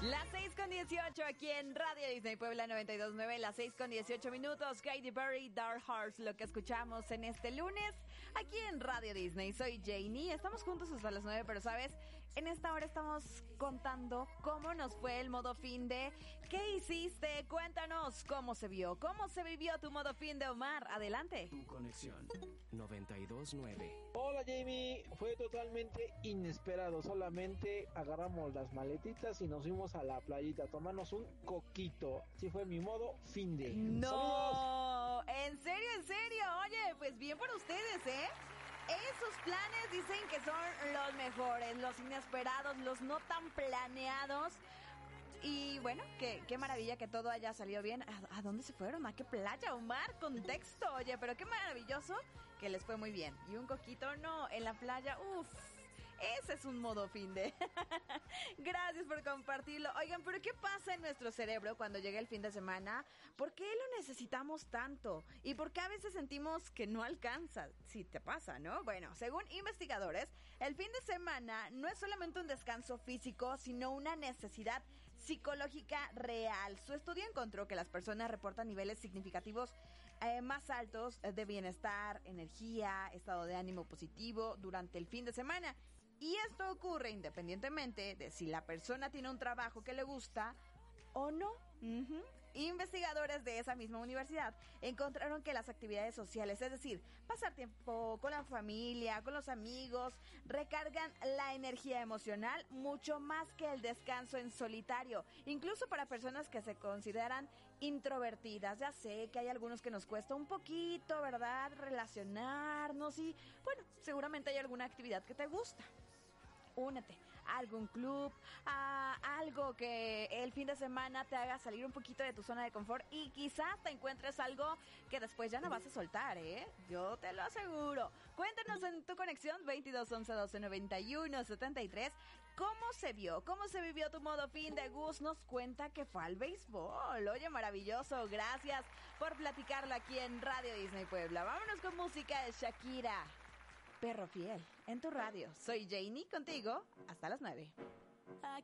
Las 6:18 aquí en Radio Disney Puebla 92.9, las 6:18 Katy Perry, Dark Horse, lo que escuchamos en este lunes aquí en Radio Disney. Soy Janie, estamos juntos hasta las 9, pero sabes, en esta hora estamos contando cómo nos fue el modo fin de. ¿Qué hiciste? Cuéntanos cómo se vivió tu modo fin de, Omar. Adelante. Tu conexión 92.9. Hola Jamie, fue totalmente inesperado, solamente agarramos las maletitas y nos fuimos a la playita a tomarnos un coquito. Así fue mi modo fin de. No, ¡Saludos! en serio, oye, pues bien por ustedes, ¿eh? Esos planes dicen que son los mejores, los inesperados, los no tan planeados. Y bueno, qué maravilla que todo haya salido bien. ¿A dónde se fueron? ¿A qué playa, Omar? Contexto, oye, pero qué maravilloso que les fue muy bien. Y un coquito, no, en la playa, uff. Ese es un modo fin de. Gracias por compartirlo. Oigan, pero ¿qué pasa en nuestro cerebro cuando llega el fin de semana? ¿Por qué lo necesitamos tanto? ¿Y por qué a veces sentimos que no alcanza? Si te pasa, ¿no? Bueno, según investigadores, el fin de semana no es solamente un descanso físico, sino una necesidad psicológica real. Su estudio encontró que las personas reportan niveles significativos más altos de bienestar, energía, estado de ánimo positivo durante el fin de semana. Y esto ocurre independientemente de si la persona tiene un trabajo que le gusta o no. Investigadores de esa misma universidad encontraron que las actividades sociales, es decir, pasar tiempo con la familia, con los amigos, recargan la energía emocional mucho más que el descanso en solitario, incluso para personas que se consideran introvertidas. Ya sé que hay algunos que nos cuesta un poquito, ¿verdad?, relacionarnos y, bueno, seguramente hay alguna actividad que te gusta. Únete a algún club, a algo que el fin de semana te haga salir un poquito de tu zona de confort y quizás te encuentres algo que después ya no vas a soltar, ¿eh? Yo te lo aseguro. Cuéntanos en tu conexión 22 11 12 91 73 cómo se vivió tu modo fin de. Gus nos cuenta que fue al béisbol. Oye, maravilloso. Gracias por platicarlo aquí en Radio Disney Puebla. Vámonos con música de Shakira. Perro Fiel, en tu radio. Soy Janie, contigo hasta las 9. I